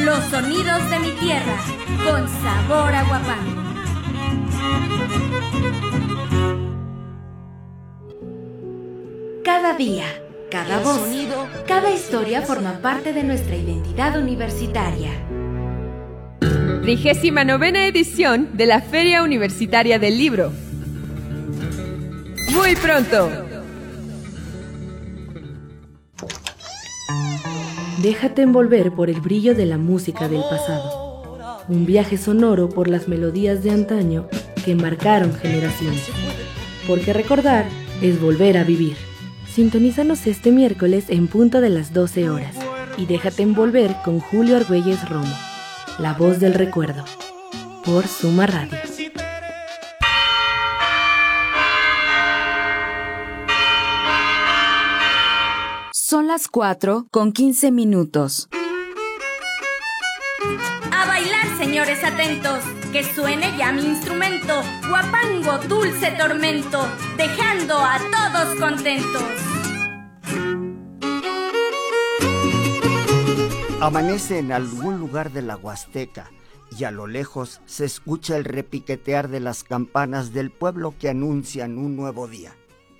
Los sonidos de mi tierra, con sabor a Huapango. Cada día, cada voz, cada historia forma parte de nuestra identidad universitaria. 39ª edición de la Feria Universitaria del Libro. Muy pronto. Déjate envolver por el brillo de la música del pasado. Un viaje sonoro por las melodías de antaño que marcaron generaciones. Porque recordar es volver a vivir. Sintonízanos este miércoles en punto de las 12 horas y déjate envolver con Julio Argüelles Romo, la voz del recuerdo, por Suma Radio. Son las 4:15. A bailar, señores atentos, que suene ya mi instrumento, Huapango, dulce tormento, dejando a todos contentos. Amanece en algún lugar de la Huasteca y a lo lejos se escucha el repiquetear de las campanas del pueblo que anuncian un nuevo día.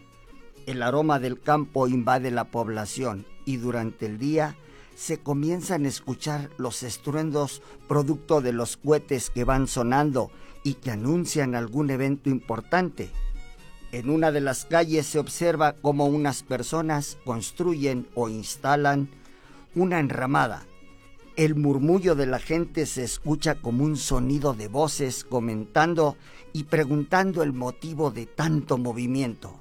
El aroma del campo invade la población y durante el día se comienzan a escuchar los estruendos producto de los cohetes que van sonando y que anuncian algún evento importante. En una de las calles se observa cómo unas personas construyen o instalan una enramada. El murmullo de la gente se escucha como un sonido de voces comentando y preguntando el motivo de tanto movimiento.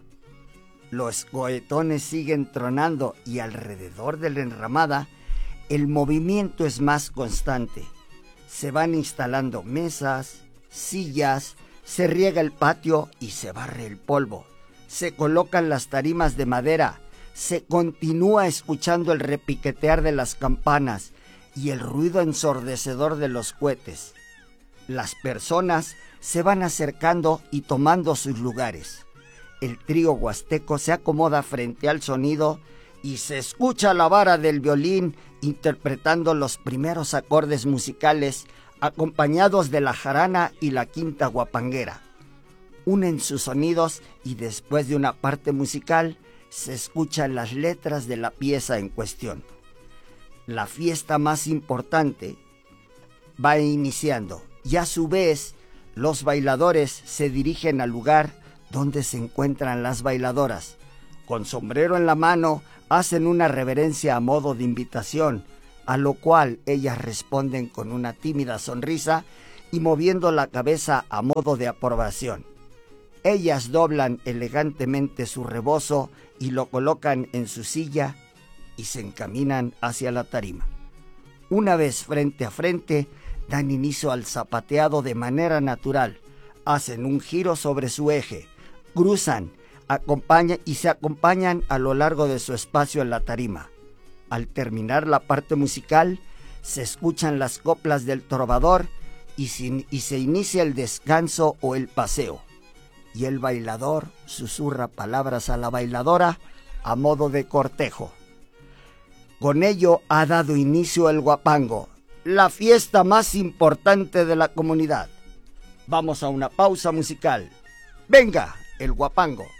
Los cohetones siguen tronando y alrededor de la enramada el movimiento es más constante. Se van instalando mesas, sillas, se riega el patio y se barre el polvo. Se colocan las tarimas de madera, se continúa escuchando el repiquetear de las campanas y el ruido ensordecedor de los cohetes. Las personas se van acercando y tomando sus lugares. El trío huasteco se acomoda frente al sonido y se escucha la vara del violín interpretando los primeros acordes musicales acompañados de la jarana y la quinta huapanguera. Unen sus sonidos y después de una parte musical se escuchan las letras de la pieza en cuestión. La fiesta más importante va iniciando y a su vez los bailadores se dirigen al lugar donde se encuentran las bailadoras. Con sombrero en la mano hacen una reverencia a modo de invitación, a lo cual ellas responden con una tímida sonrisa y moviendo la cabeza a modo de aprobación. Ellas doblan elegantemente su rebozo y lo colocan en su silla y se encaminan hacia la tarima. Una vez frente a frente, dan inicio al zapateado de manera natural, hacen un giro sobre su eje, cruzan, y se acompañan a lo largo de su espacio en la tarima. Al terminar la parte musical, se escuchan las coplas del trovador y se inicia el descanso o el paseo. Y el bailador susurra palabras a la bailadora a modo de cortejo. Con ello ha dado inicio el Huapango, la fiesta más importante de la comunidad. Vamos a una pausa musical. ¡Venga, el Huapango!